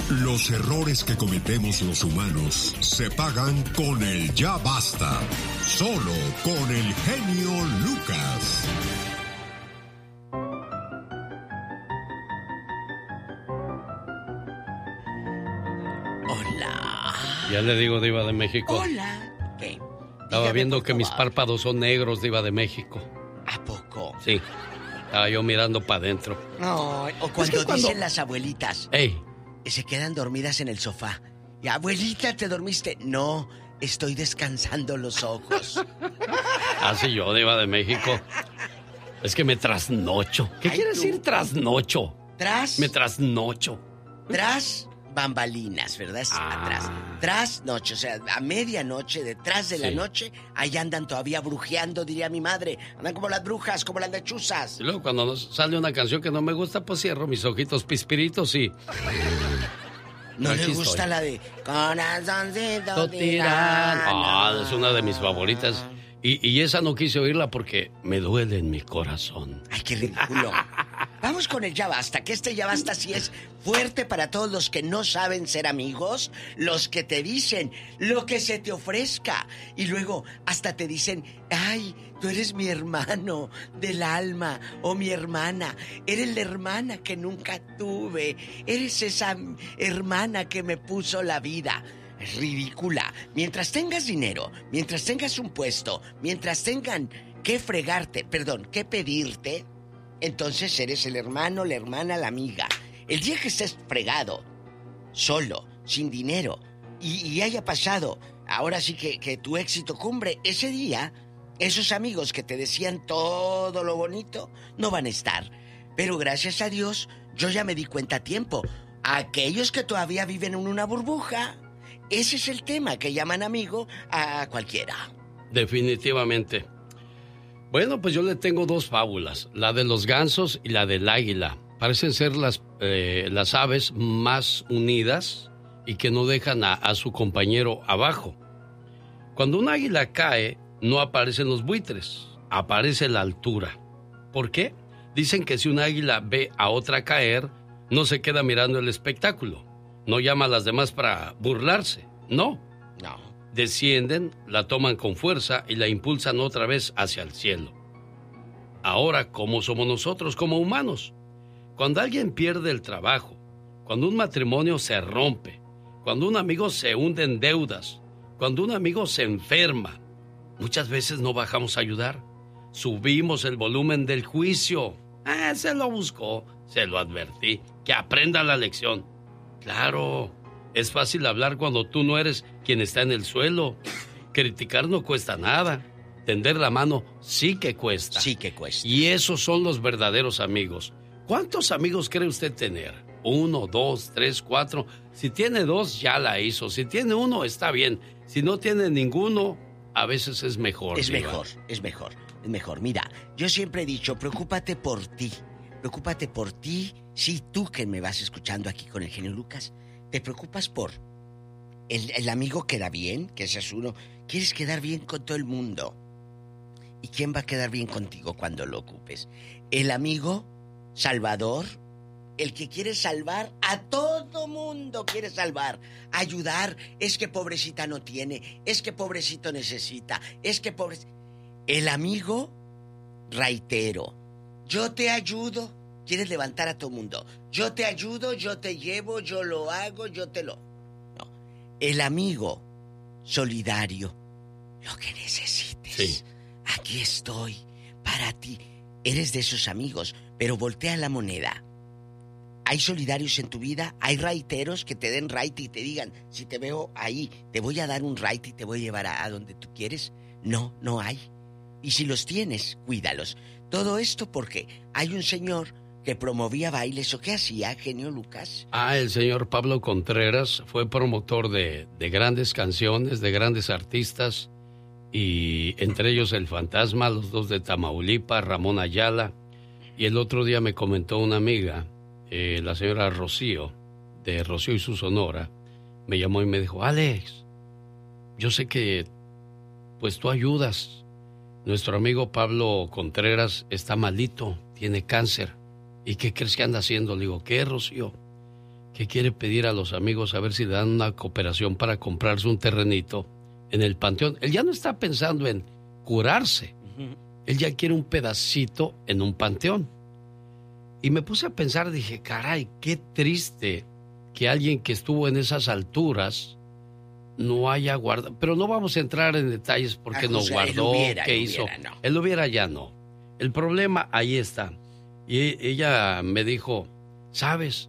Los errores que cometemos los humanos se pagan con el ya basta. Solo con el genio Lucas. Hola. Ya le digo, Diva de México. Hola. ¿Qué? Estaba viendo que mis párpados son negros, Diva de México. ¿A poco? Sí. Estaba yo mirando para adentro. No, o cuando dicen las abuelitas. ¡Ey! Se quedan dormidas en el sofá. Y, abuelita, ¿te dormiste? No, estoy descansando los ojos. Así yo, Diva de México. Es que me trasnocho. ¿Qué quiere decir trasnocho? Me trasnocho. Tras bambalinas, ¿verdad? Es atrás. Tras noche, o sea, a medianoche, detrás de la noche, ahí andan todavía brujeando, diría mi madre. Andan como las brujas, como las lechuzas. Y luego cuando nos sale una canción que no me gusta, pues cierro mis ojitos pispiritos y... ¿No le gusta la de Corazoncito tirano? Es una de mis favoritas. Y esa no quise oírla porque me duele en mi corazón. Ay, qué ridículo. Vamos con el ya basta, que este ya basta sí es fuerte para todos los que no saben ser amigos, los que te dicen lo que se te ofrezca y luego hasta te dicen, ay, tú eres mi hermano del alma o mi hermana, eres la hermana que nunca tuve, eres esa hermana que me puso la vida. Es ridícula. Mientras tengas dinero, mientras tengas un puesto, mientras tengan que que pedirte, entonces eres el hermano, la hermana, la amiga. El día que estés fregado, solo, sin dinero, y haya pasado, ahora sí que tu éxito cumbre, ese día, esos amigos que te decían todo lo bonito, no van a estar. Pero gracias a Dios, yo ya me di cuenta a tiempo. Aquellos que todavía viven en una burbuja, ese es el tema, que llaman amigo a cualquiera. Definitivamente. Bueno, pues yo le tengo dos fábulas, la de los gansos y la del águila. Parecen ser las aves más unidas y que no dejan a su compañero abajo. Cuando un águila cae, no aparecen los buitres, aparece la altura. ¿Por qué? Dicen que si un águila ve a otra caer, no se queda mirando el espectáculo. No llama a las demás para burlarse, no. Descienden, la toman con fuerza y la impulsan otra vez hacia el cielo. Ahora, ¿cómo somos nosotros como humanos? Cuando alguien pierde el trabajo, cuando un matrimonio se rompe, cuando un amigo se hunde en deudas, cuando un amigo se enferma, muchas veces no bajamos a ayudar. Subimos el volumen del juicio. Se lo buscó, se lo advertí, que aprenda la lección. Claro, es fácil hablar cuando tú no eres quien está en el suelo. Criticar no cuesta nada. Tender la mano sí que cuesta. Sí que cuesta. Y esos son los verdaderos amigos. ¿Cuántos amigos cree usted tener? 1, 2, 3, 4. Si tiene 2, ya la hizo. Si tiene 1, está bien. Si no tiene ninguno, a veces es mejor. Es mejor. Mira, yo siempre he dicho, preocúpate por ti. Preocúpate por ti. Sí, tú que me vas escuchando aquí con el genio Lucas, te preocupas por el amigo que da bien, que ese es uno. Quieres quedar bien con todo el mundo. ¿Y quién va a quedar bien contigo cuando lo ocupes? El amigo salvador, el que quiere salvar a todo mundo, quiere salvar, ayudar. Es que pobrecita no tiene, es que pobrecito necesita, es que El amigo raitero, yo te ayudo. Quieres levantar a todo mundo. Yo te ayudo, yo te llevo, yo lo hago, yo te lo... No. El amigo solidario. Lo que necesites. Sí. Aquí estoy para ti. Eres de esos amigos, pero voltea la moneda. ¿Hay solidarios en tu vida? ¿Hay raiteros que te den raite y te digan, si te veo ahí, te voy a dar un raite y te voy a llevar a donde tú quieres? No, no hay. Y si los tienes, cuídalos. Todo esto porque hay un señor que promovía bailes, ¿o qué hacía, genio Lucas? El señor Pablo Contreras fue promotor de grandes canciones, de grandes artistas, y entre ellos El Fantasma, los dos de Tamaulipas, Ramón Ayala. Y el otro día me comentó una amiga, la señora Rocío, de Rocío y su Sonora, me llamó y me dijo, Alex, yo sé que pues tú ayudas. Nuestro amigo Pablo Contreras está malito, tiene cáncer. ¿Y qué crees que anda haciendo? Le digo, ¿qué, Rocío? que quiere pedir a los amigos a ver si le dan una cooperación para comprarse un terrenito en el panteón. Él ya no está pensando en curarse. Él ya quiere un pedacito en un panteón. Y me puse a pensar, dije, caray, qué triste que alguien que estuvo en esas alturas no haya guardado. Pero no vamos a entrar en detalles porque no guardó, qué hizo. No. Él lo hubiera ya no. El problema ahí está. Y ella me dijo, ¿sabes?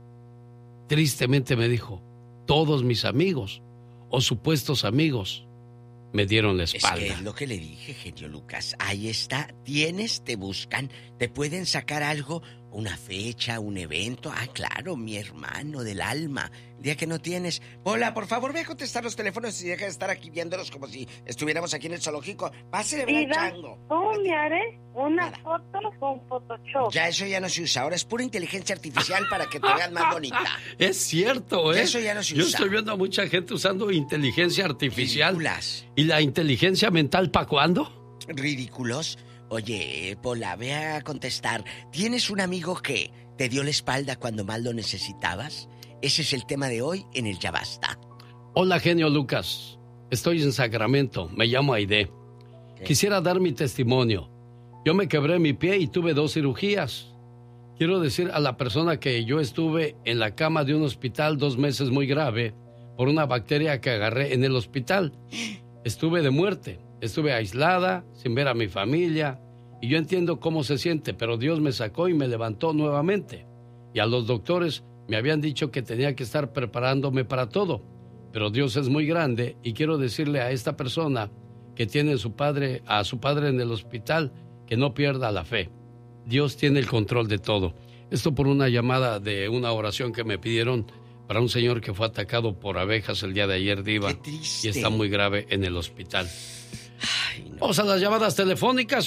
Tristemente me dijo, todos mis amigos o supuestos amigos me dieron la espalda. Es lo que le dije, genio Lucas. Ahí está, te buscan, te pueden sacar algo, una fecha, un evento. Ah, claro, mi hermano del alma. El día que no tienes. Hola, por favor, ve a contestar los teléfonos y deja de estar aquí viéndolos como si estuviéramos aquí en el zoológico. Pásale, ver al chango. ¿Cómo me haré una foto con Photoshop? Ya eso ya no se usa. Ahora es pura inteligencia artificial para que te vean más bonita. Es cierto, ¿eh? Eso ya no se Yo usa. estoy viendo a mucha gente usando inteligencia artificial. Ridículas. ¿Y la inteligencia mental para cuándo? Ridículos. Oye, Pola, ve a contestar. ¿Tienes un amigo que te dio la espalda cuando más lo necesitabas? Ese es el tema de hoy en el Ya Basta. Hola, genio Lucas. Estoy en Sacramento. Me llamo Aide. ¿Qué? Quisiera dar mi testimonio. Yo me quebré mi pie y tuve 2 cirugías. Quiero decir a la persona que yo estuve en la cama de un hospital 2 meses muy grave por una bacteria que agarré en el hospital. Estuve de muerte. Estuve aislada, sin ver a mi familia, y yo entiendo cómo se siente, pero Dios me sacó y me levantó nuevamente. Y a los doctores me habían dicho que tenía que estar preparándome para todo, pero Dios es muy grande y quiero decirle a esta persona que tiene a su padre en el hospital que no pierda la fe. Dios tiene el control de todo. Esto por una llamada de una oración que me pidieron para un señor que fue atacado por abejas el día de ayer, Diva, y está muy grave en el hospital. Ay, no. Vamos a las llamadas telefónicas,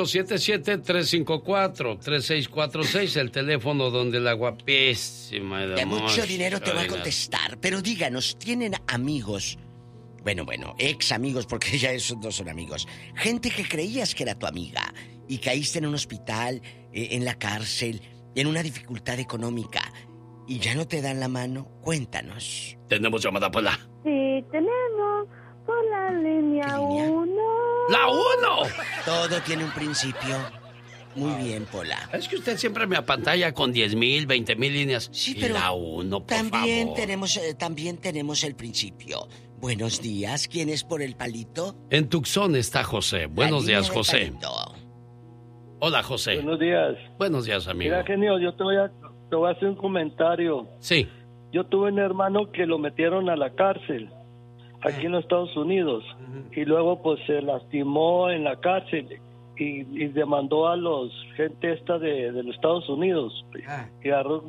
1877-354-3646, el teléfono donde la guapísima de mucho dinero te va a contestar. Pero díganos, ¿tienen amigos? Bueno, ex amigos, porque ya esos no son amigos. Gente que creías que era tu amiga y caíste en un hospital, en la cárcel, en una dificultad económica y ya no te dan la mano. Cuéntanos. Tenemos llamada, Pola. Sí, tenemos por la línea 1. ¡La 1! Todo tiene un principio. Muy bien, Pola. Es que usted siempre me apantalla con 10,000, 20,000 líneas. Sí, y pero la 1, por también favor. también tenemos el principio. Buenos días, ¿quién es por el palito? En Tucson está José. Buenos días, José. Hola, José. Buenos días. Buenos días, amigo. Mira, genio, yo te voy a hacer un comentario. Sí. Yo tuve un hermano que lo metieron a la cárcel, aquí en los Estados Unidos, y luego pues se lastimó en la cárcel y demandó a los gente esta de los Estados Unidos y agarró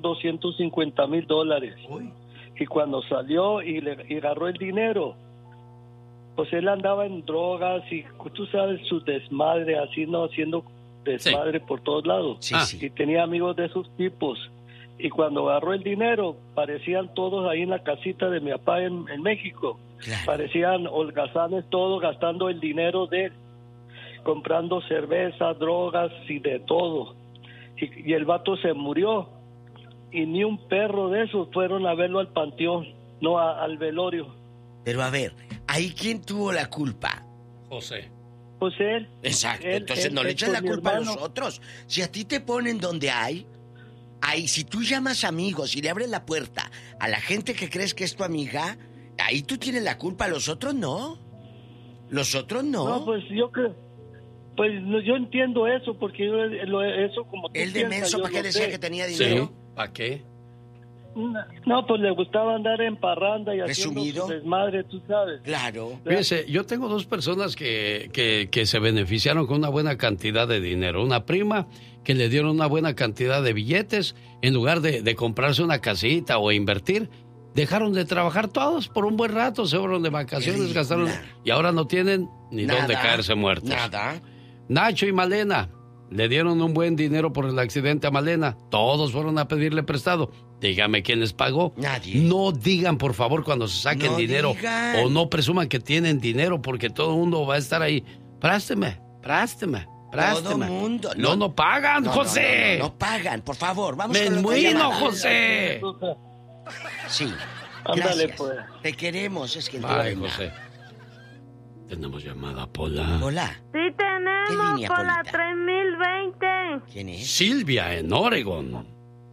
$250,000. Y cuando salió y agarró el dinero, pues él andaba en drogas y tú sabes su desmadre, así no, haciendo desmadre por todos lados. Sí, sí. Y tenía amigos de esos tipos. Y cuando agarró el dinero, parecían todos ahí en la casita de mi papá en México. Claro. Parecían holgazanes todos gastando el dinero de él, comprando cerveza, drogas y de todo. Y el vato se murió. Y ni un perro de esos fueron a verlo al panteón, no al velorio. Pero a ver, ¿ahí quién tuvo la culpa? José. Pues él. Exacto, entonces no le eches la culpa a los otros. Si a ti te ponen donde hay, si tú llamas amigos y le abres la puerta a la gente que crees que es tu amiga, ahí tú tienes la culpa, los otros no. Los otros no. No, pues yo creo. Pues yo entiendo eso, porque eso como tú El de menso, ¿para qué decía que tenía dinero? Sí, ¿para qué? No, pues le gustaba andar en parranda y ¿Presumido? haciendo su desmadre, tú sabes. Claro. Fíjense, yo tengo 2 personas que se beneficiaron con una buena cantidad de dinero. Una prima que le dieron una buena cantidad de billetes, en lugar de comprarse una casita o invertir, dejaron de trabajar todos por un buen rato, se fueron de vacaciones, gastaron y ahora no tienen ni dónde caerse muertos. Nada. Nacho y Malena le dieron un buen dinero por el accidente a Malena. Todos fueron a pedirle prestado. Dígame quién les pagó. Nadie. No digan, por favor, cuando se saquen dinero digan. o no presuman que tienen dinero, porque todo el mundo va a estar ahí. Présteme. Todo mundo. No pagan, José. No pagan, por favor. Vamos con Menuino, la llamada. José. Sí. Ándale, Gracias. pues. Te queremos, es que el Ay, Reina. José. Tenemos llamada, Pola. Hola. Sí ¿Qué tenemos línea, por la Polita? 3020. ¿Quién es? Silvia en Oregon.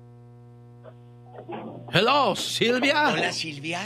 Hello, Silvia. Hola, Silvia.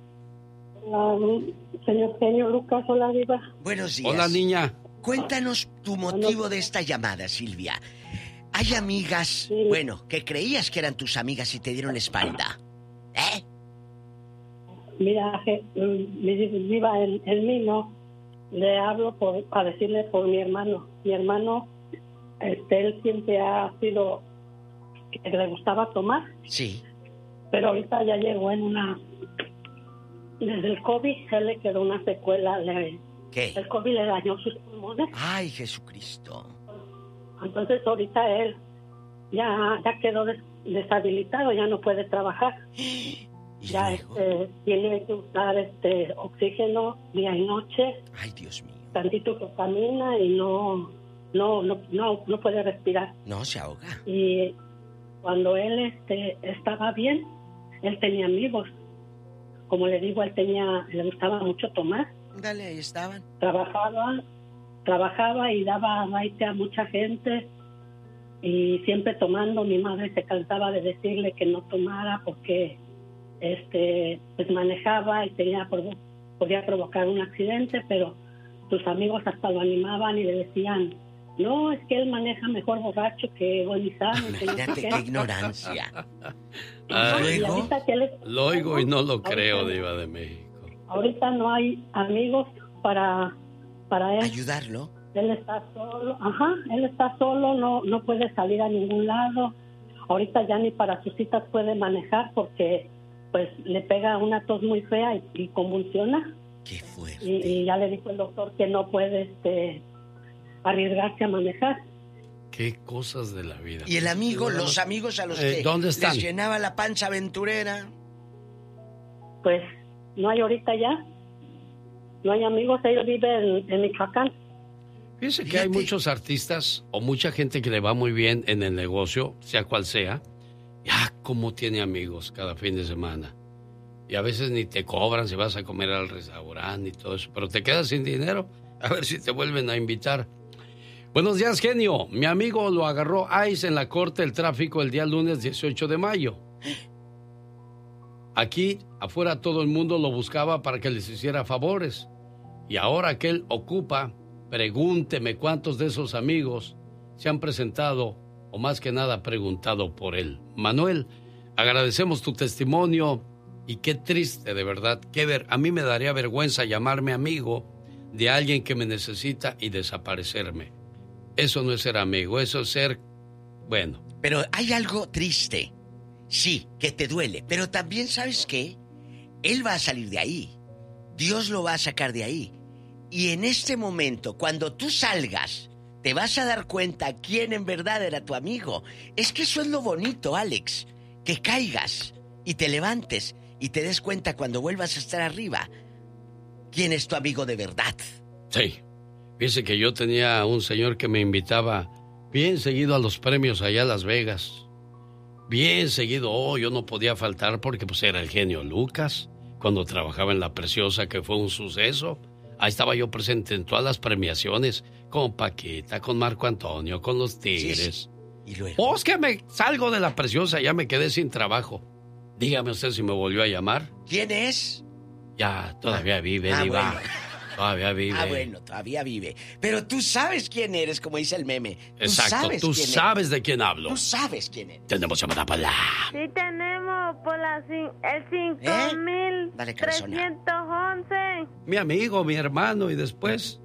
Señor genio Lucas, hola Diva. Buenos días. Hola, niña. Cuéntanos tu motivo de esta llamada, Silvia. Hay amigas, Sí. bueno, que creías que eran tus amigas y te dieron la espalda. ¿Eh? Mira, Diva, el mío, le hablo para decirle por mi hermano. Mi hermano, él siempre ha sido que le gustaba tomar, Sí. pero ahorita ya llegó en una... Desde el COVID, él le quedó una secuela. ¿Qué? El COVID le dañó sus pulmones. Ay, Jesucristo. Entonces ahorita él ya quedó deshabilitado, ya no puede trabajar. ¿Y Ya luego? tiene que usar oxígeno día y noche, Ay, Dios mío. tantito que camina y no puede respirar. No, se ahoga. Y cuando él estaba bien, él tenía amigos. Como le digo, le gustaba mucho tomar. Dale, ahí estaban. Trabajaba y daba raite a mucha gente y siempre tomando. Mi madre se cansaba de decirle que no tomara porque pues manejaba y podía provocar un accidente, pero sus amigos hasta lo animaban y le decían, no, es que él maneja mejor borracho que buen y sano. Imagínate qué ignorancia. Ay, Y luego, ahorita que él lo oigo y no lo creo, ahorita- Diva de México. Ahorita no hay amigos para él. ayudarlo. Él está solo, no puede salir a ningún lado. Ahorita ya ni para sus citas puede manejar porque pues le pega una tos muy fea y convulsiona. Qué fuerte. Y ya le dijo el doctor que no puede arriesgarse a manejar. Qué cosas de la vida. Y el amigo, los amigos a los que ¿dónde están? les llenaba la panza aventurera. Pues no hay ahorita ya. No hay amigos, ellos viven en Michoacán. Fíjese que hay Fíjate. muchos artistas o mucha gente que le va muy bien en el negocio, sea cual sea. Ya como tiene amigos cada fin de semana. Y a veces ni te cobran si vas a comer al restaurante y todo eso. Pero te quedas sin dinero. A ver si te vuelven a invitar. Buenos días, genio. Mi amigo lo agarró ICE en la corte del tráfico el día lunes 18 de mayo. Aquí, afuera, todo el mundo lo buscaba para que les hiciera favores. Y ahora que él ocupa, pregúnteme cuántos de esos amigos se han presentado o más que nada preguntado por él. Manuel, agradecemos tu testimonio y qué triste, de verdad. A mí me daría vergüenza llamarme amigo de alguien que me necesita y desaparecerme. Eso no es ser amigo, eso es ser, bueno. Pero hay algo triste. Sí, que te duele. Pero también, ¿sabes qué? Él va a salir de ahí. Dios lo va a sacar de ahí. Y en este momento, cuando tú salgas, te vas a dar cuenta quién en verdad era tu amigo. Es que eso es lo bonito, Alex. Que caigas y te levantes y te des cuenta cuando vuelvas a estar arriba quién es tu amigo de verdad. Sí. Fíjese que yo tenía un señor que me invitaba bien seguido a los premios allá a Las Vegas. Bien seguido. Yo no podía faltar porque pues era el genio Lucas. Cuando trabajaba en La Preciosa, que fue un suceso. Ahí estaba yo presente en todas las premiaciones. Con Paquita, con Marco Antonio, con los Tigres. Sí, sí. Y luego... Pues que me salgo de La Preciosa, ya me quedé sin trabajo. Dígame usted si me volvió a llamar. ¿Quién es? Ya, todavía vive, Diva. Bueno. Todavía vive. Bueno, todavía vive. Pero tú sabes quién eres, como dice el meme. Exacto, tú sabes de quién hablo. Tú sabes quién eres. Tenemos llamada para la... Sí tenemos por el 5311. Mi amigo, mi hermano, y después...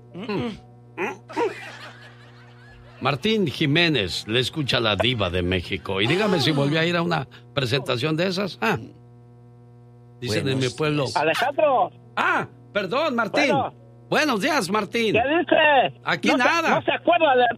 Martín Jiménez, le escucha la diva de México. Y dígame si volvió a ir a una presentación de esas. Dicen en mi pueblo... Alejandro. Perdón, Martín. Bueno. Buenos días, Martín. ¿Qué dice? Aquí no nada. No se acuerda de...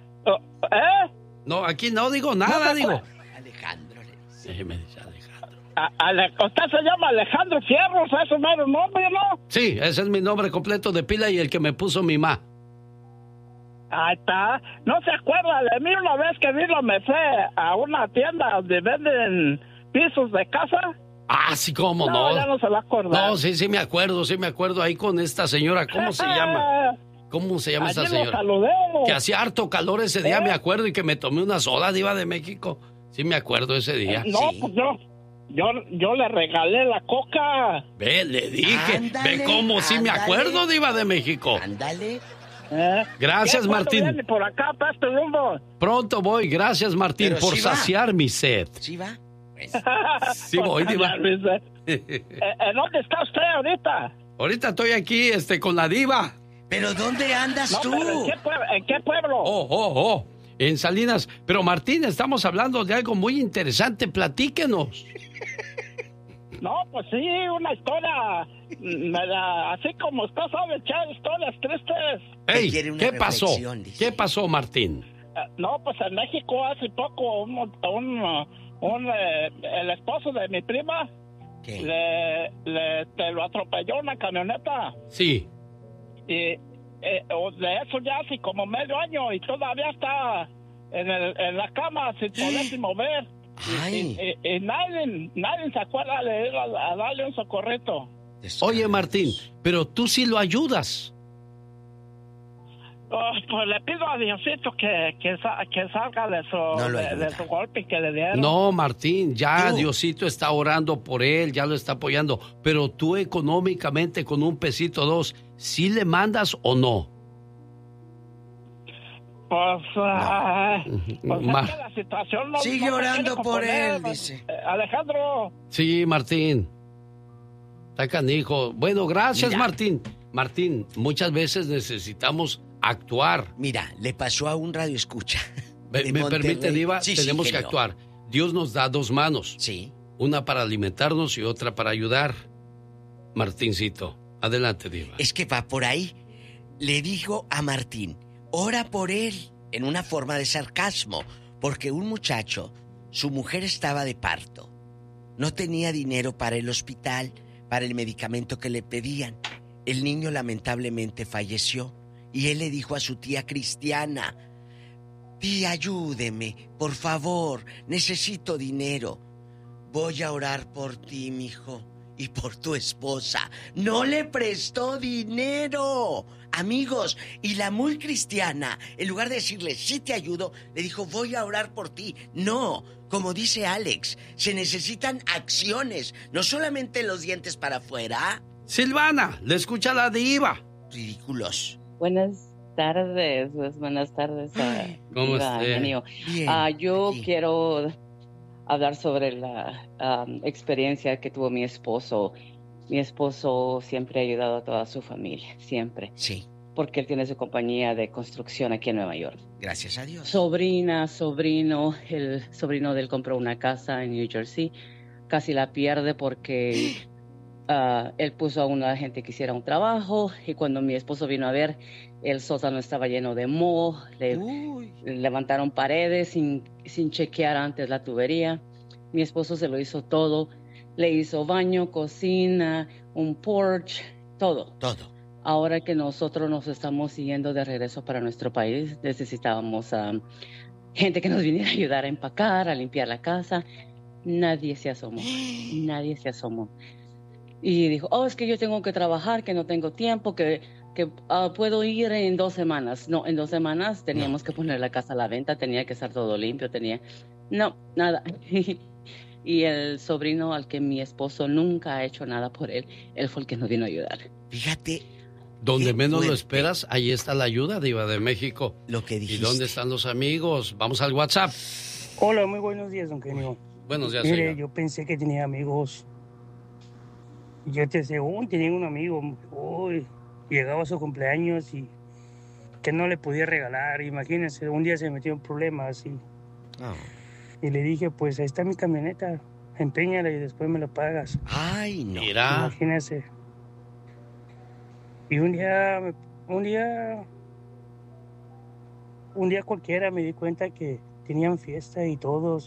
No, aquí no digo nada, digo. Alejandro. Me dice Alejandro. Usted se llama Alejandro Fierros, ¿es su mero nombre, no? Sí, ese es mi nombre completo de pila y el que me puso mi ma. Ahí está. ¿No se acuerda de mí una vez que me fui a una tienda donde venden pisos de casa? Ah, sí, cómo no. Ya no se va a acordar. No, sí me acuerdo ahí con esta señora, ¿cómo se llama? ¿Cómo se llama esta señora? Que hacía harto calor ese día, me acuerdo, y que me tomé una sola, Diva de México. Sí me acuerdo ese día. No, sí. Pues yo le regalé la coca. Ve, le dije. Ándale, ve cómo sí me acuerdo, Diva de México. Ándale. Gracias, Martín. Viene por acá, para este rumbo. Pronto voy, gracias, Martín, Pero por sí va. saciar mi sed. ¿Sí va? Pues, Sí voy, Diva. ¿Dónde está usted ahorita? Ahorita estoy aquí, con la Diva. ¿pero dónde andas tú? Pero ¿en qué pueblo? Oh, en Salinas. Pero Martín, estamos hablando de algo muy interesante, platíquenos. No, pues sí, una historia, así como usted sabe echar historias tristes. Ey, quiere una ¿qué pasó? reflexión, dice. ¿Qué pasó, Martín? No, pues en México hace poco el esposo de mi prima ¿Qué? lo atropelló una camioneta. Sí. Y de eso ya hace como medio año y todavía está en la cama sin poderse mover. Ay. Y nadie se acuerda de ir a darle un socorrito. Oye, Martín, pero tú sí lo ayudas. Pues le pido a Diosito que salga de su golpe que le dieron. No, Martín, ya Diosito está orando por él, ya lo está apoyando. Pero tú económicamente, con un pesito dos, ¿sí le mandas o no? Pues es que la situación no... Sigue no orando por componer, él, dice. Alejandro. Sí, Martín. Está canijo. Bueno, gracias, Mira. Martín. Martín, muchas veces necesitamos actuar. Mira, le pasó a un radioescucha. ¿Me permite, Diva? Sí, Tenemos que genio. actuar. Dios nos da dos manos. Sí. Una para alimentarnos y otra para ayudar. Martincito, adelante, Diva. Es que va por ahí. Le dijo a Martín, ora por él, en una forma de sarcasmo, porque un muchacho, su mujer estaba de parto. No tenía dinero para el hospital, para el medicamento que le pedían. El niño lamentablemente falleció y él le dijo a su tía cristiana, tía, ayúdeme, por favor, necesito dinero. Voy a orar por ti, mijo, y por tu esposa. No le prestó dinero, amigos, y la muy cristiana, en lugar de decirle, sí te ayudo, le dijo, voy a orar por ti. No, como dice Alex, se necesitan acciones, no solamente los dientes para afuera. Silvana, le escucha la Diva. Ridículos. Buenas tardes. ¿Cómo está? Bien, yo aquí. quiero hablar sobre la experiencia que tuvo mi esposo. Mi esposo siempre ha ayudado a toda su familia, siempre. Sí, Porque él tiene su compañía de construcción aquí en Nueva York. gracias a Dios. Sobrino, el sobrino de él compró una casa en New Jersey. Casi la pierde porque él puso a una gente que hiciera un trabajo y cuando mi esposo vino a ver, el sótano estaba lleno de moho, levantaron paredes sin chequear antes la tubería. Mi esposo se lo hizo todo, le hizo baño, cocina, un porch, todo. Ahora que nosotros nos estamos yendo de regreso para nuestro país, necesitábamos gente que nos viniera a ayudar a empacar, a limpiar la casa. Nadie se asomó. Y dijo, es que yo tengo que trabajar, que no tengo tiempo, que puedo ir en 2 semanas. No, en 2 semanas teníamos que poner la casa a la venta, tenía que estar todo limpio, No, nada. Y el sobrino al que mi esposo nunca ha hecho nada por él fue el que nos vino a ayudar. Fíjate. Donde menos lo esperas, ahí está la ayuda, Diva de México. Lo que dijiste. ¿Y dónde están los amigos? Vamos al WhatsApp. Hola, muy buenos días, don Genio. Buenos días, Mire, señor. yo pensé que tenía amigos. Yo según tenía un amigo, llegaba a su cumpleaños y que no le podía regalar. Imagínense, un día se metió en problemas y le dije, pues ahí está mi camioneta, empeñala y después me la pagas. Ay, no. Mira. Imagínense. Y un día cualquiera me di cuenta que tenían fiesta y todos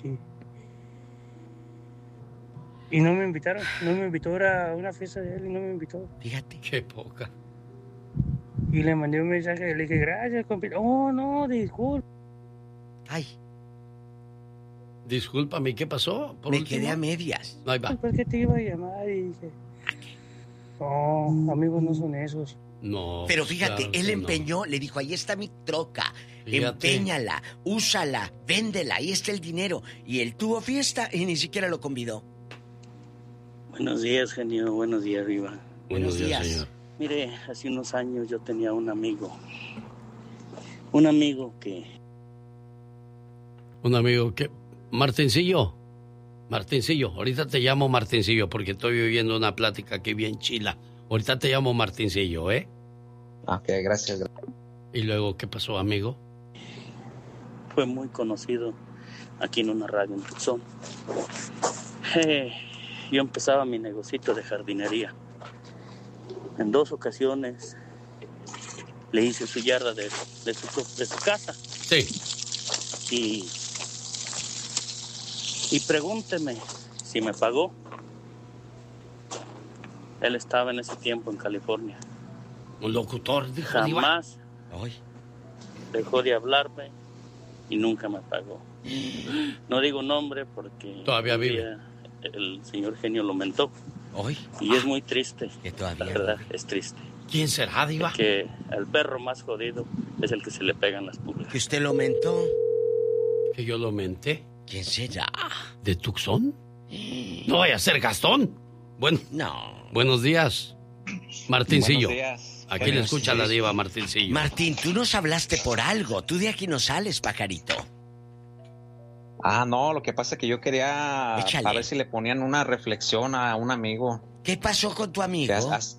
y no me invitaron, era una fiesta de él y no me invitó. Fíjate. Qué poca. Y le mandé un mensaje, le dije, gracias, compi. Oh, no, disculpe. Ay. Discúlpame, ¿qué pasó? Me quedé a medias. Ahí va. ¿Por qué te iba a llamar? Y dije, no, amigos no son esos. No. Pero fíjate, claro él que empeñó, le dijo, ahí está mi troca, Fíjate. empeñala, úsala, véndela, ahí está el dinero. Y él tuvo fiesta y ni siquiera lo convidó. Buenos días, genio. Buenos días, Diva. Buenos días, señor. Mire, hace unos años yo tenía un amigo. Un amigo que... Martincillo, ahorita te llamo Martincillo porque estoy viviendo una plática aquí bien chila. Ahorita te llamo Martincillo, ¿eh? Ok, gracias. ¿Y luego qué pasó, amigo? Fue muy conocido aquí en una radio en Tucson. Yo empezaba mi negocito de jardinería. En 2 ocasiones le hice su yarda de su casa. Sí. Y pregúnteme si me pagó. Él estaba en ese tiempo en California. Un locutor, dijo. Jamás dejó de hablarme y nunca me pagó. No digo nombre porque todavía vive. El señor genio lo mentó. ¿Hoy? Y es muy triste. Que todavía la verdad, es triste. ¿Quién será, Diva? Que el perro más jodido es el que se le pegan las pulgas. ¿Que usted lo mentó? ¿Que yo lo menté? ¿Quién será? ¿De Tucson? No vaya a ser Gastón. Bueno. No. Buenos días, Martincillo. Buenos días. Aquí le escucha la Diva, Martincillo. Martín, tú nos hablaste por algo. Tú de aquí no sales, pajarito. No, lo que pasa es que yo quería a ver si le ponían una reflexión a un amigo. ¿Qué pasó con tu amigo?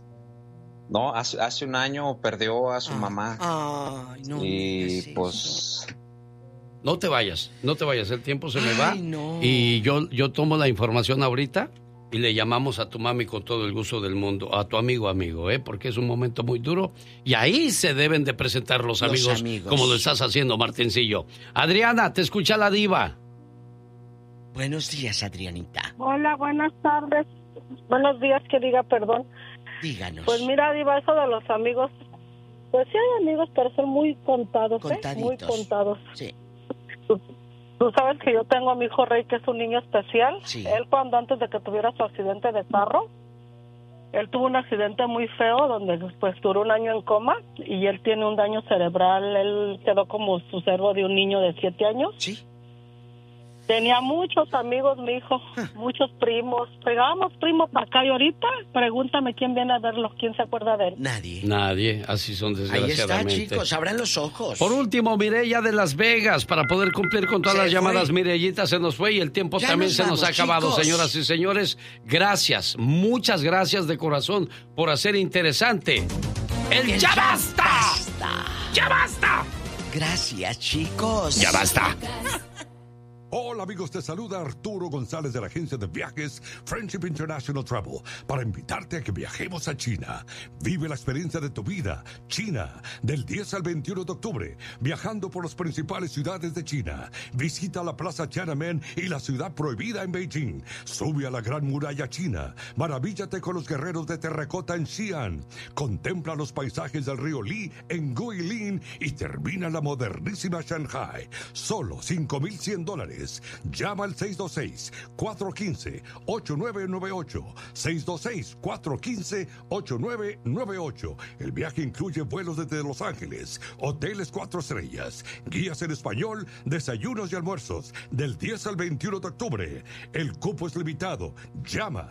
Hace un año perdió a su mamá. Ay, no. Y pues... No te vayas, el tiempo se me va. No. Y yo tomo la información ahorita y le llamamos a tu mami con todo el gusto del mundo, a tu amigo, porque es un momento muy duro y ahí se deben de presentar los amigos como lo estás haciendo, Martincillo. Adriana, te escucha la Diva. Buenos días, Adrianita. Hola, buenas tardes. Buenos días, que diga, perdón. Díganos. Pues mira, Diva, eso de los amigos, pues sí hay amigos, pero son muy contados, muy contados. Sí. Tú sabes que yo tengo a mi hijo Rey, que es un niño especial. Sí. Él cuando antes de que tuviera su accidente de carro, él tuvo un accidente muy feo donde pues duró 1 año en coma y él tiene un daño cerebral. Él quedó como su cerebro de un niño de 7 años. Sí. Tenía muchos amigos, mi hijo, muchos primos. Pegábamos primos para acá y ahorita, pregúntame quién viene a verlos, quién se acuerda de él. Nadie, así son desgraciadamente. Ahí está, chicos, abran los ojos. Por último, Mireya de Las Vegas, para poder cumplir con todas las llamadas. Mireyita se nos fue y el tiempo ya también se nos ha acabado, chicos. Señoras y señores. Gracias, muchas gracias de corazón por hacer interesante el Ya Basta. ¡Ya basta! Gracias, chicos. ¡Ya basta! Hola amigos, te saluda Arturo González de la agencia de viajes Friendship International Travel para invitarte a que viajemos a China. Vive la experiencia de tu vida. China, del 10 al 21 de octubre, viajando por las principales ciudades de China. Visita la Plaza Tiananmen y la ciudad prohibida en Beijing. Sube a la Gran Muralla China. Maravíllate con los guerreros de terracota en Xi'an. Contempla los paisajes del río Li en Guilin y termina en la modernísima Shanghai. Solo $5,100. Llama al 626-415-8998. 626-415-8998. El viaje incluye vuelos desde Los Ángeles, hoteles 4 estrellas, guías en español, desayunos y almuerzos, del 10 al 21 de octubre. El cupo es limitado. Llama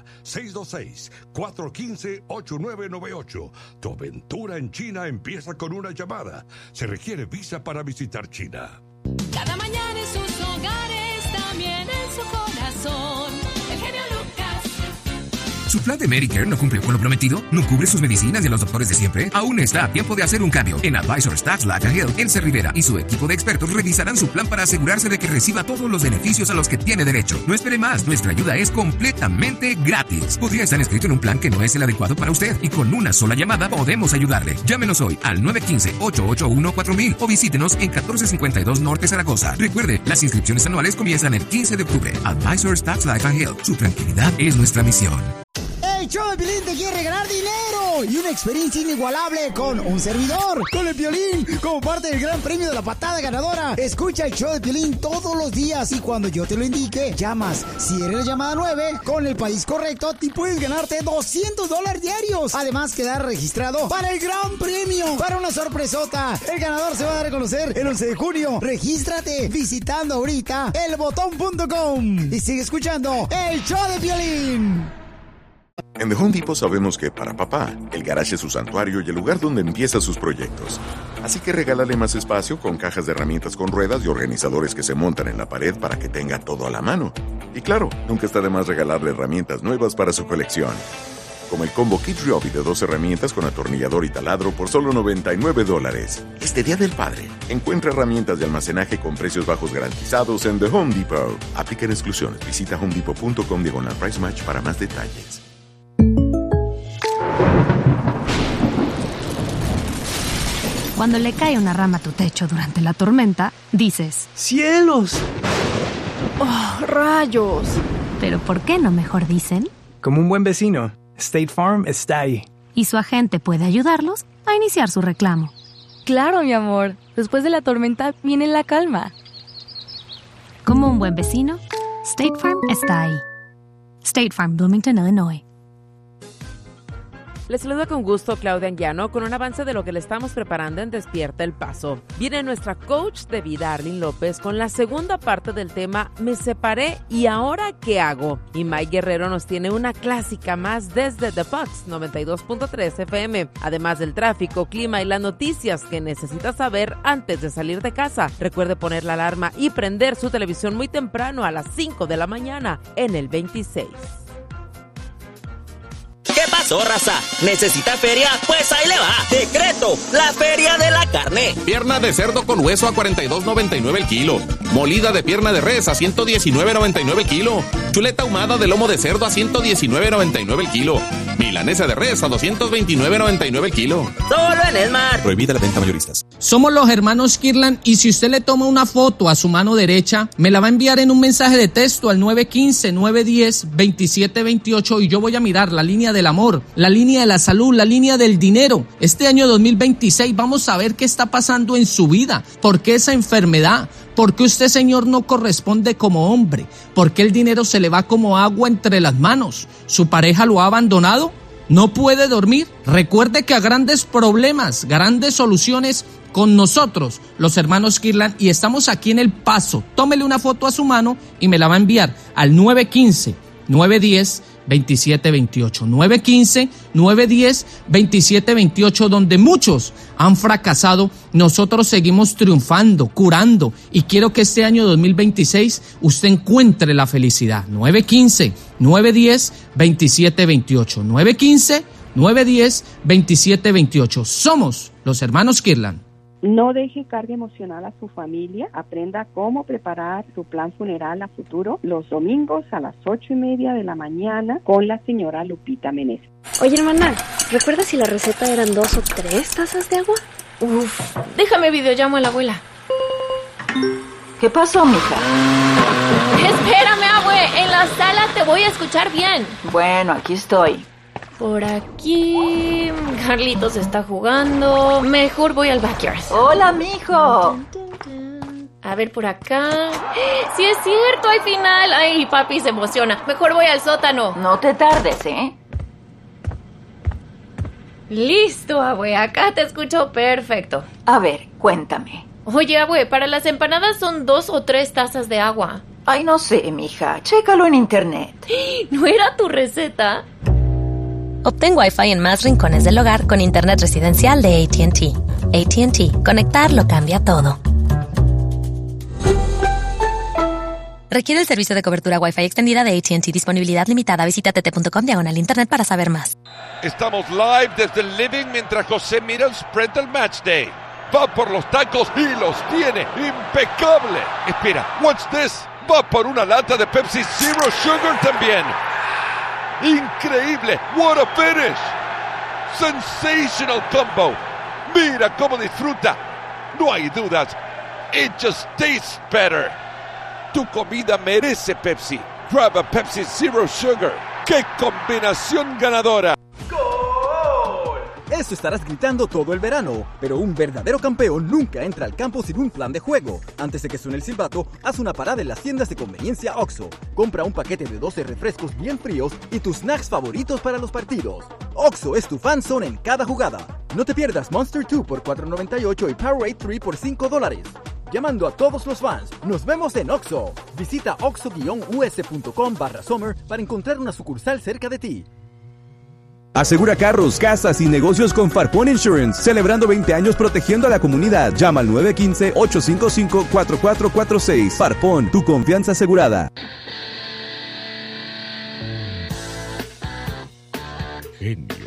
626-415-8998. Tu aventura en China empieza con una llamada. Se requiere visa para visitar China. Cada mañana en sus hogares, también en su corazón. El genio Lucas. ¿Su plan de Medicare no cumple con lo prometido? ¿No cubre sus medicinas y a los doctores de siempre? Aún está a tiempo de hacer un cambio. En Advisors Tax Laca Health, Elsa Rivera y su equipo de expertos revisarán su plan para asegurarse de que reciba todos los beneficios a los que tiene derecho. No espere más, nuestra ayuda es completamente gratis. Podría estar inscrito en un plan que no es el adecuado para usted y con una sola llamada podemos ayudarle. Llámenos hoy al 915-881-4000 o visítenos en 1452 Norte Zaragoza. Recuerde, las inscripciones anuales comienzan el 15 de octubre. Advisors Tax Laca Health. Su tranquilidad es nuestra misión. El show de Piolín te quiere regalar dinero y una experiencia inigualable con un servidor, con el Piolín, como parte del gran premio de la patada ganadora. Escucha el show de Piolín todos los días y cuando yo te lo indique, llamas. Si eres la llamada 9, con el país correcto, te puedes ganarte $200 diarios. Además, quedar registrado para el gran premio, para una sorpresota. El ganador se va a dar a conocer el 11 de junio. Regístrate visitando ahorita elbotón.com y sigue escuchando el show de Piolín. En The Home Depot sabemos que para papá, el garage es su santuario y el lugar donde empieza sus proyectos. Así que regálale más espacio con cajas de herramientas con ruedas y organizadores que se montan en la pared para que tenga todo a la mano. Y claro, nunca está de más regalarle herramientas nuevas para su colección. Como el combo Kid Ryobi de 2 herramientas con atornillador y taladro por solo $99. Este Día del Padre, encuentra herramientas de almacenaje con precios bajos garantizados en The Home Depot. Aplican exclusiones. Visita homedepot.com/price match para más detalles. Cuando le cae una rama a tu techo durante la tormenta, dices: ¡cielos! ¡Oh, rayos! Pero ¿por qué no mejor dicen? Como un buen vecino, State Farm está ahí. Y su agente puede ayudarlos a iniciar su reclamo. Claro, mi amor. Después de la tormenta viene la calma. Como un buen vecino, State Farm está ahí. State Farm, Bloomington, Illinois. Les saluda con gusto Claudia Anguiano con un avance de lo que le estamos preparando en Despierta el Paso. Viene nuestra coach de vida, Arlene López, con la segunda parte del tema Me separé y ahora ¿qué hago? Y Mike Guerrero nos tiene una clásica más desde The Fox 92.3 FM. Además del tráfico, clima y las noticias que necesita saber antes de salir de casa. Recuerde poner la alarma y prender su televisión muy temprano a las 5 de la mañana en el 26. ¿Qué pasó, raza? ¿Necesita feria? Pues ahí le va. Decreto, la Feria de la Carne. Pierna de cerdo con hueso a $42.99 el kilo. Molida de pierna de res a $119.99 el kilo. Chuleta ahumada de lomo de cerdo a $119.99 el kilo. Milanesa de res a $229.99 el kilo. Solo en Esmar. Prohibida la venta mayoristas. Somos los hermanos Kirlan y si usted le toma una foto a su mano derecha, me la va a enviar en un mensaje de texto al 915-910-2728 y yo voy a mirar la línea del amor, la línea de la salud, la línea del dinero. Este año 2026 vamos a ver qué está pasando en su vida, por qué esa enfermedad, por qué usted, señor, no corresponde como hombre, por qué el dinero se le va como agua entre las manos, su pareja lo ha abandonado, no puede dormir. Recuerde que a grandes problemas, grandes soluciones con nosotros, los hermanos Kirlan, y estamos aquí en El Paso. Tómele una foto a su mano y me la va a enviar al 915-910-2728. 915-910-2728, donde muchos han fracasado, nosotros seguimos triunfando, curando, y quiero que este año 2026 usted encuentre la felicidad. 915-910-2728. 915-910-2728. Somos los hermanos Kirlan. No deje carga emocional a su familia. Aprenda cómo preparar su plan funeral a futuro los domingos a las 8:30 de la mañana con la señora Lupita Meneses. Oye, hermana, ¿recuerdas si la receta eran 2 o 3 tazas de agua? Uf, déjame videollamo a la abuela. ¿Qué pasó, mija? Espérame, abue, en la sala te voy a escuchar bien. Bueno, aquí estoy. Por aquí, Carlitos está jugando. Mejor voy al backyard. Hola, mijo. A ver, por acá. Sí es cierto, hay final. Ay, papi se emociona. Mejor voy al sótano. No te tardes, ¿eh? Listo, abue. Acá te escucho perfecto. A ver, cuéntame. Oye, abue, para las empanadas son 2 o 3 tazas de agua. Ay, no sé, mija. Chécalo en internet. ¿No era tu receta? Obtén Wi-Fi en más rincones del hogar con internet residencial de AT&T. AT&T. Conectar lo cambia todo. Requiere el servicio de cobertura Wi-Fi extendida de AT&T. Disponibilidad limitada. Visita tt.com/internet para saber más. Estamos live desde el living mientras José mira el spread del match day. Va por los tacos y los tiene. Impecable. Espera, what's this? Va por una lata de Pepsi Zero Sugar también. Increíble. What a finish. Sensational combo. Mira cómo disfruta. No hay dudas. It just tastes better. Tu comida merece Pepsi. Grab a Pepsi Zero Sugar. ¡Qué combinación ganadora! Eso estarás gritando todo el verano, pero un verdadero campeón nunca entra al campo sin un plan de juego. Antes de que suene el silbato, haz una parada en las tiendas de conveniencia OXXO. Compra un paquete de 12 refrescos bien fríos y tus snacks favoritos para los partidos. OXXO es tu fan zone en cada jugada. No te pierdas Monster 2 por $4.98 y Powerade 3 por $5. Llamando a todos los fans, nos vemos en OXXO. Visita oxxo-us.com/summer para encontrar una sucursal cerca de ti. Asegura carros, casas y negocios con Farpon Insurance, celebrando 20 años protegiendo a la comunidad. Llama al 915-855-4446. Farpon, tu confianza asegurada. Genio